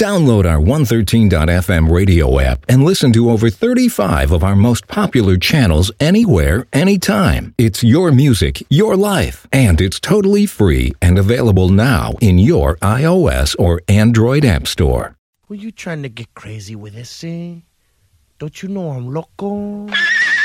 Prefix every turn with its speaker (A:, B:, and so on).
A: Download our 113.fm radio app and listen to over 35 of our most popular channels anywhere, anytime. It's your music, your life, and it's totally free and available now in your iOS or Android app store.
B: Were you trying to get crazy with this, eh? Don't you know I'm loco?